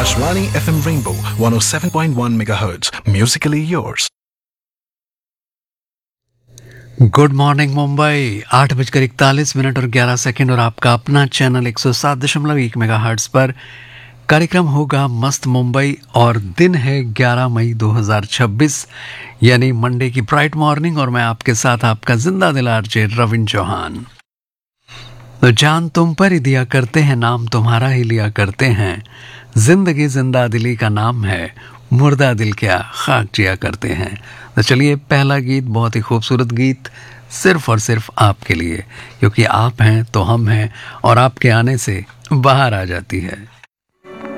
Akashvani FM Rainbow 107.1 MHz. Musically yours. Good morning Mumbai 8:41 और 11 second और आपका अपना चैनल 107.1 मेगाहर्ट्ज पर कार्यक्रम होगा मस्त मुंबई और दिन है 11 मई 2026 यानी मंडे की ब्राइट मॉर्निंग और मैं आपके साथ आपका जिंदा दिल आरजे रविंद्र चौहान। तो जान तुम पर ही दिया करते हैं, नाम तुम्हारा ही लिया करते हैं, जिंदगी जिंदा दिली का नाम है, मुर्दा दिल क्या खाक जिया करते हैं। तो चलिए पहला गीत, बहुत ही खूबसूरत गीत सिर्फ और सिर्फ आपके लिए, क्योंकि आप हैं तो हम हैं और आपके आने से बाहर आ जाती है।